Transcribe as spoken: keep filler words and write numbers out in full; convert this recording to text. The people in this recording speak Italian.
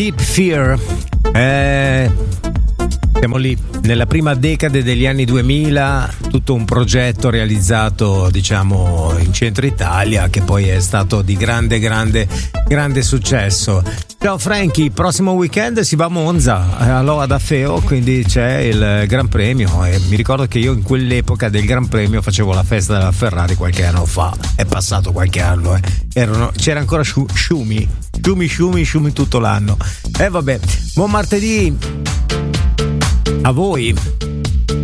Deep Fear. Eh, siamo lì nella prima decade degli anni duemila, tutto un progetto realizzato, diciamo, in centro Italia, che poi è stato di grande grande grande successo. Ciao Frankie, prossimo weekend si va a Monza, allora ad Afeo, quindi c'è il Gran Premio, e mi ricordo che io in quell'epoca del Gran Premio facevo la festa della Ferrari qualche anno fa, è passato qualche anno, eh. Erano, c'era ancora Sciumi, Sciumi, Sciumi, Sciumi tutto l'anno. E eh, vabbè, buon martedì a voi.